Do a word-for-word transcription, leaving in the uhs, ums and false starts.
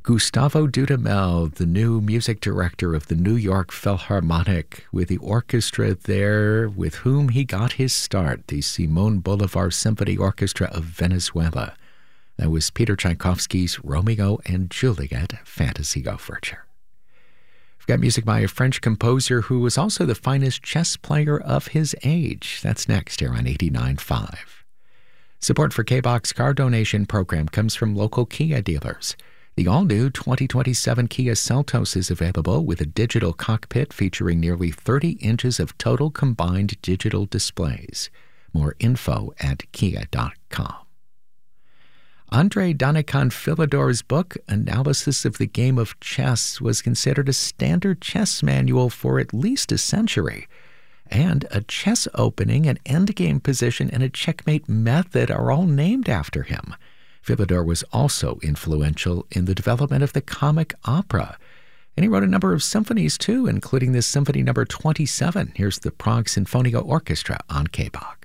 Gustavo Dudamel, the new music director of the New York Philharmonic, with the orchestra there with whom he got his start, the Simon Bolivar Symphony Orchestra of Venezuela. That was Peter Tchaikovsky's Romeo and Juliet fantasy overture. We've got music by a French composer who was also the finest chess player of his age. That's next here on eighty-nine point five. Support for K-Box car donation program comes from local Kia dealers. The all-new twenty twenty-seven Kia Seltos is available with a digital cockpit featuring nearly thirty inches of total combined digital displays. More info at kia dot com. Andrei Danican-Philidor's book, Analysis of the Game of Chess, was considered a standard chess manual for at least a century. And a chess opening, an endgame position, and a checkmate method are all named after him. Philidor was also influential in the development of the comic opera. And he wrote a number of symphonies, too, including this Symphony Number twenty-seven. Here's the Prague Sinfonia Orchestra on K-Box.